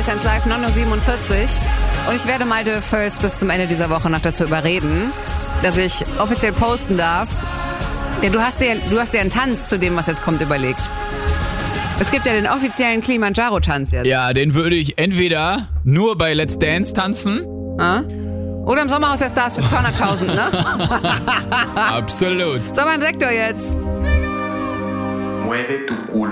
Dance Live 9.47 Uhr. Und ich werde Malte Völz bis zum Ende dieser Woche noch dazu überreden, dass ich offiziell posten darf. Ja, du hast dir einen Tanz zu dem, was jetzt kommt, überlegt. Es gibt ja den offiziellen Kilimanjaro-Tanz jetzt. Ja, den würde ich entweder nur bei Let's Dance tanzen. Oder im Sommerhaus der Stars für 200.000, ne? Absolut. Sommer im Sektor jetzt. Mueve tu culo.